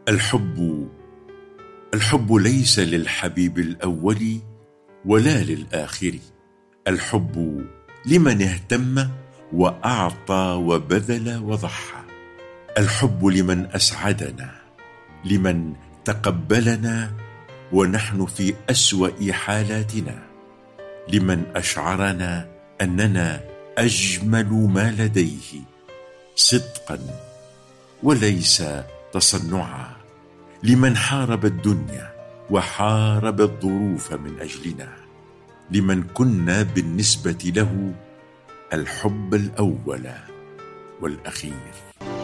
الحب ليس للحبيب الأول ولا للآخر. الحب لمن اهتم وأعطى وبذل وضحى. الحب لمن أسعدنا، لمن تقبلنا ونحن في أسوأ حالاتنا، لمن أشعرنا أننا أجمل ما لديه صدقا وليس تصنعا، لمن حارب الدنيا وحارب الظروف من أجلنا، لمن كنا بالنسبة له الحب الأول والأخير.